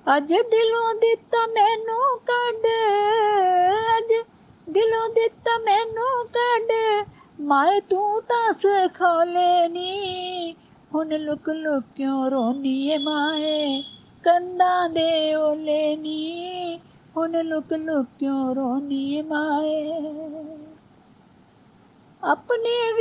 ਅੱਜ ਦਿਲੋਂ ਦਿੱਤਾ ਮੈਨੂੰ ਕੱਢ, ਅੱਜ ਦਿਲੋਂ ਦਿੱਤਾ ਮੈਨੂੰ ਕੱਢ, ਮਾਏ ਤੂੰ ਤਾਂ ਸਿਖਾਲੇ ਨੀ। ਹੁਣ ਲੁਕ ਲੁਕ ਕਿਉਂ ਰੋਨੀ ਏ ਮਾਏ, ਕੰਧਾਂ ਦੇ ਓਲੇ ਨੀ। ਹੁਣ ਲੁਕ ਲੁਕ ਕਿਉਂ ਰੋਨੀ ਏ ਮਾਏ। ਆਪਣੇ